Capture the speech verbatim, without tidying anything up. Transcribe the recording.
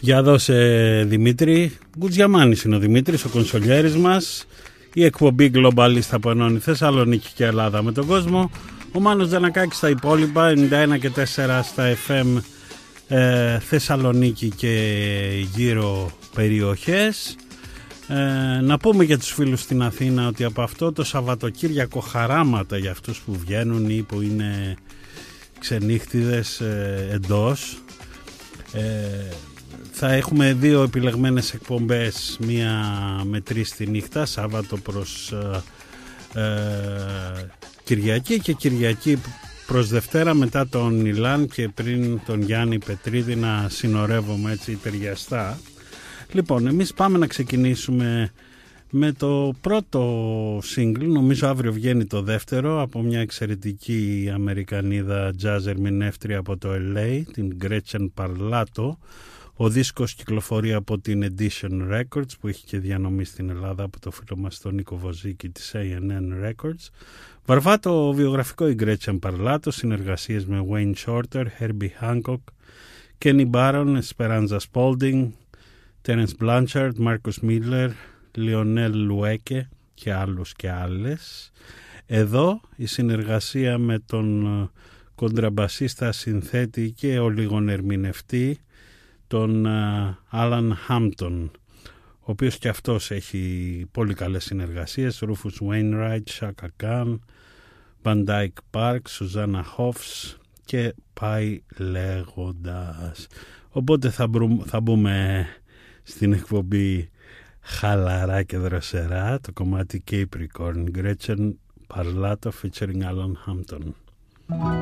Για δώσε Δημήτρη. Γκουτζιαμάνης είναι ο Δημήτρης, ο κονσολιέρης μας. Η εκπομπή Globalista που ενώνει Θεσσαλονίκη και Ελλάδα με τον κόσμο. Ο Μάνος Τζανακάκης στα υπόλοιπα, ενενήντα ένα και τέσσερα στα εφ εμ ε, Θεσσαλονίκη και γύρω περιοχές. Ε, να πούμε για τους φίλους στην Αθήνα ότι από αυτό το Σαββατοκύριακο χαράματα για αυτούς που βγαίνουν ή που είναι ξενύχτιδες ε, εντός. Ε, θα έχουμε δύο επιλεγμένες εκπομπές, μία με τρεις τη νύχτα, Σάββατο προς ε, ε, Κυριακή και Κυριακή προς Δευτέρα, μετά τον Ηλάν και πριν τον Γιάννη Πετρίδη, να συνορεύομαι έτσι ταιριαστά. Λοιπόν, εμείς πάμε να ξεκινήσουμε με το πρώτο single, νομίζω αύριο βγαίνει το δεύτερο, από μια εξαιρετική Αμερικανίδα jazz ερμηνεύτρια από το ελ έι, την Gretchen Parlato. Ο δίσκος κυκλοφορεί από την Edition Records που έχει και διανομή στην Ελλάδα από το φίλο μας τον Νίκο Βοζίκη της έι εν εν Records. Βαρβά το βιογραφικό η Gretchen Parlato, συνεργασίες με Wayne Shorter, Herbie Hancock, Kenny Barron, Esperanza Spalding, Terence Blanchard, Marcus Miller, Lionel Lueke και άλλους και άλλες. Εδώ η συνεργασία με τον κοντραμπασίστα συνθέτη και ο λίγον ερμηνευτή, τον Alan Hampton, ο οποίος και αυτός έχει πολύ καλές συνεργασίες, Rufus Wainwright, Chaka Khan, Van Dyke Park, Susanna Hoffs και πάει λέγοντας. Οπότε θα, μπρου, θα μπούμε στην εκπομπή χαλαρά και δροσερά, το κομμάτι Capricorn, Gretchen Parlato featuring Alan Hampton.